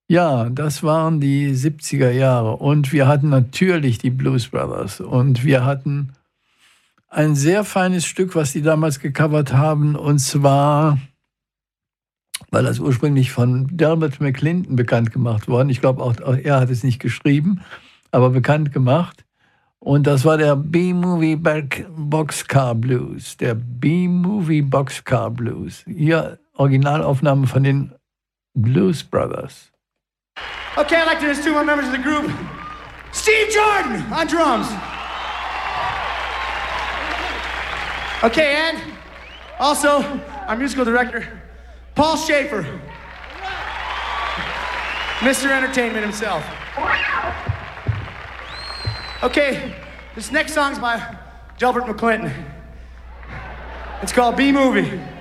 Ja, das waren die 70er Jahre und wir hatten natürlich die Blues Brothers und wir hatten ein sehr feines Stück, was die damals gecovert haben, und zwar war das ursprünglich von Dermot McClinton bekannt gemacht worden. Ich glaube, auch er hat es nicht geschrieben, aber bekannt gemacht. Und das war der B-Movie Boxcar Blues. Der B-Movie Boxcar Blues. Hier Originalaufnahme von den Blues Brothers. Okay, I'd like to introduce two more members of the group. Steve Jordan on drums. Okay, and also our musical director, Paul Schaefer. Mr. Entertainment himself. Okay, this next song's by Delbert McClinton. It's called B-Movie.